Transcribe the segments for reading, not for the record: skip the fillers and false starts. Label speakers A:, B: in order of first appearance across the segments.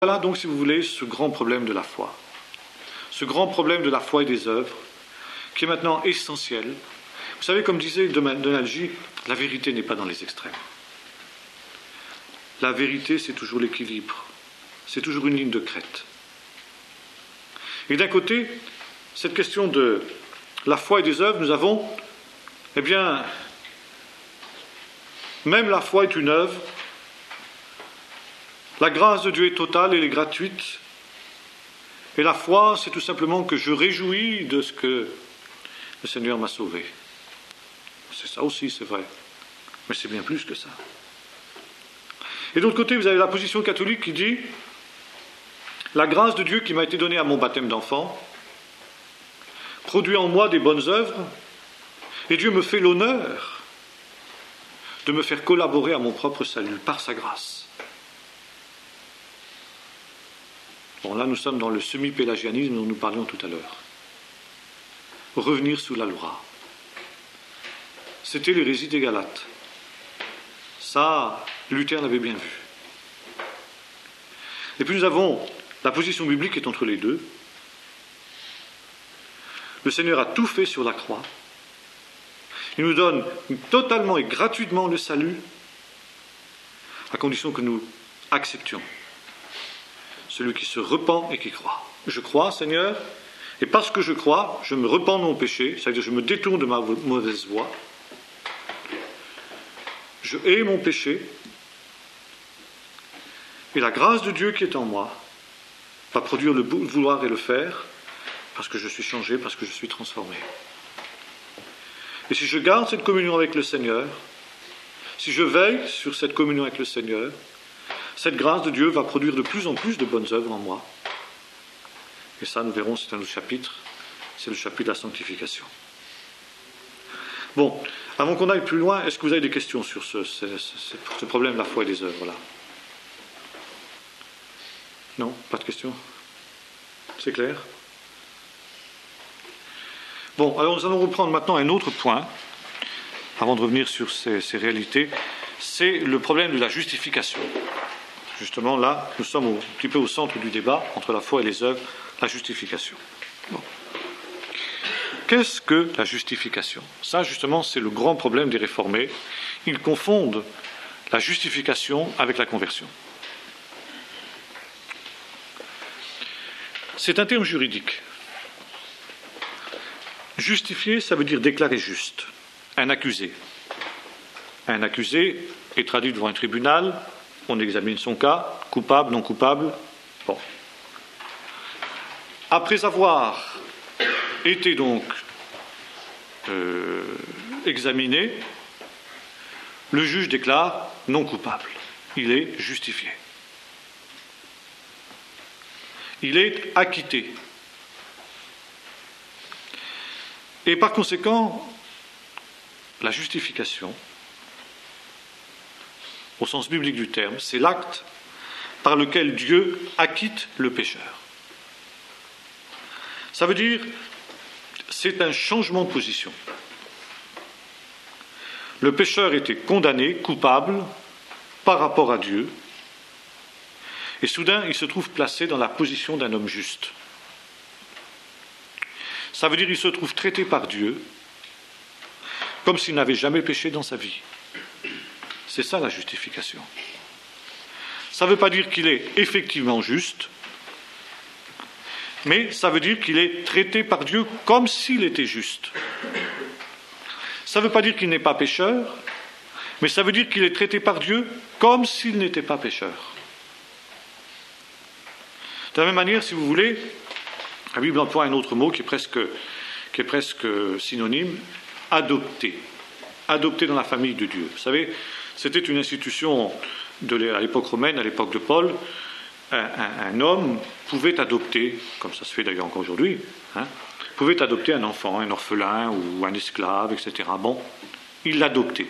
A: Voilà donc, si vous voulez, ce grand problème de la foi. Ce grand problème de la foi et des œuvres, qui est maintenant essentiel. Vous savez, comme disait Donald G., la vérité n'est pas dans les extrêmes. La vérité, c'est toujours l'équilibre. C'est toujours une ligne de crête. Et d'un côté, cette question de la foi et des œuvres, nous avons, eh bien, même la foi est une œuvre. La grâce de Dieu est totale et elle est gratuite. Et la foi, c'est tout simplement que je réjouis de ce que le Seigneur m'a sauvé. C'est ça aussi, c'est vrai. Mais c'est bien plus que ça. Et d'autre côté, vous avez la position catholique qui dit la grâce de Dieu qui m'a été donnée à mon baptême d'enfant produit en moi des bonnes œuvres et Dieu me fait l'honneur de me faire collaborer à mon propre salut par sa grâce. Bon, là, nous sommes dans le semi-pélagianisme dont nous parlions tout à l'heure. Revenir sous la loi. C'était l'hérésie des Galates. Ça, Luther l'avait bien vu. Et puis nous avons la position biblique qui est entre les deux. Le Seigneur a tout fait sur la croix. Il nous donne totalement et gratuitement le salut, à condition que nous acceptions. Celui qui se repent et qui croit. Je crois, Seigneur, et parce que je crois, je me repens de mon péché, c'est-à-dire je me détourne de ma mauvaise voie. Je hais mon péché, et la grâce de Dieu qui est en moi va produire le vouloir et le faire, parce que je suis changé, parce que je suis transformé. Et si je garde cette communion avec le Seigneur, si je veille sur cette communion avec le Seigneur, cette grâce de Dieu va produire de plus en plus de bonnes œuvres en moi. Et ça, nous verrons, c'est un autre chapitre, c'est le chapitre de la sanctification. Bon, avant qu'on aille plus loin, est-ce que vous avez des questions sur ce problème de la foi et des œuvres là? Non, pas de questions? C'est clair? Bon, alors nous allons reprendre maintenant un autre point, avant de revenir sur ces réalités, c'est le problème de la justification. Justement, là, nous sommes un petit peu au centre du débat entre la foi et les œuvres, la justification. Bon. Qu'est-ce que la justification? Ça, justement, c'est le grand problème des réformés. Ils confondent la justification avec la conversion. C'est un terme juridique. Justifier, ça veut dire déclarer juste. Un accusé. Un accusé est traduit devant un tribunal. On examine son cas, coupable, non coupable. Bon. Après avoir été donc examiné, le juge déclare non coupable. Il est justifié. Il est acquitté. Et par conséquent, la justification, au sens biblique du terme, c'est l'acte par lequel Dieu acquitte le pécheur. Ça veut dire, c'est un changement de position. Le pécheur était condamné, coupable, par rapport à Dieu, et soudain, il se trouve placé dans la position d'un homme juste. Ça veut dire qu'il se trouve traité par Dieu comme s'il n'avait jamais péché dans sa vie. C'est ça la justification. Ça ne veut pas dire qu'il est effectivement juste, mais ça veut dire qu'il est traité par Dieu comme s'il était juste. Ça ne veut pas dire qu'il n'est pas pécheur, mais ça veut dire qu'il est traité par Dieu comme s'il n'était pas pécheur. De la même manière, si vous voulez, la Bible emploie un autre mot qui est presque synonyme, adopté. Adopté dans la famille de Dieu. Vous savez, c'était une institution à l'époque romaine, à l'époque de Paul. Un homme pouvait adopter, comme ça se fait d'ailleurs encore aujourd'hui, pouvait adopter un enfant, un orphelin ou un esclave, etc. Bon, il l'adoptait.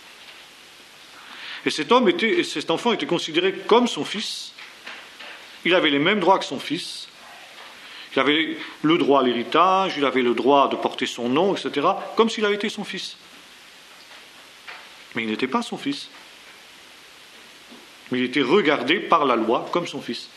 A: Et cet enfant était considéré comme son fils. Il avait les mêmes droits que son fils. Il avait le droit à l'héritage, il avait le droit de porter son nom, etc., comme s'il avait été son fils. Mais il n'était pas son fils. Mais il était regardé par la loi comme son fils.